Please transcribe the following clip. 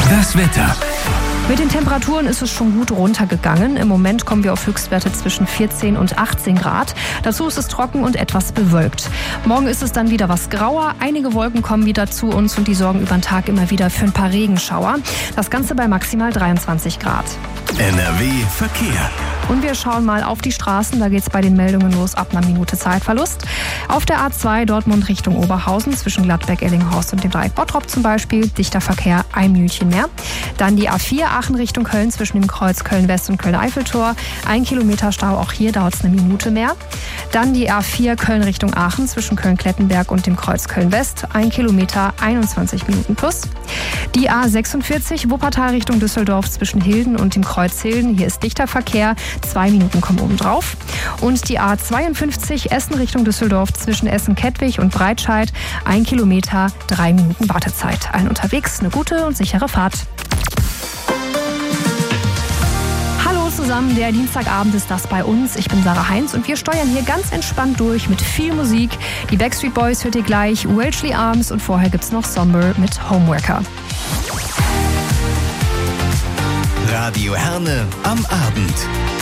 Das Wetter. Mit den Temperaturen ist es schon gut runtergegangen. Im Moment kommen wir auf Höchstwerte zwischen 14 und 18 Grad. Dazu ist es trocken und etwas bewölkt. Morgen ist es dann wieder was grauer. Einige Wolken kommen wieder zu uns und die sorgen über den Tag immer wieder für ein paar Regenschauer. Das Ganze bei maximal 23 Grad. NRW Verkehr. Und wir schauen mal auf die Straßen. Da geht es bei den Meldungen los ab einer Minute Zeitverlust. Auf der A2 Dortmund Richtung Oberhausen zwischen Gladbeck, Ellinghorst und dem Dreieck Bottrop zum Beispiel. Dichter Verkehr, ein Minütchen mehr. Dann die A4 Aachen Richtung Köln zwischen dem Kreuz Köln-West und Köln-Eiffeltor. 1 Kilometer Stau, auch hier dauert es eine Minute mehr. Dann die A4 Köln Richtung Aachen zwischen Köln-Klettenberg und dem Kreuz Köln-West. 1 Kilometer, 21 Minuten plus. Die A46 Wuppertal Richtung Düsseldorf zwischen Hilden und dem Kreuz Hilden. Hier ist dichter Verkehr. 2 Minuten kommen oben drauf. Und die A52 Essen Richtung Düsseldorf zwischen Essen-Kettwig und Breitscheid. 1 Kilometer, 3 Minuten Wartezeit. Allen unterwegs eine gute und sichere Fahrt. Hallo zusammen, der Dienstagabend ist das bei uns. Ich bin Sarah Heinz und wir steuern hier ganz entspannt durch mit viel Musik. Die Backstreet Boys hört ihr gleich, Welchley Arms und vorher gibt's noch Somber mit Homeworker. Radio Herne am Abend.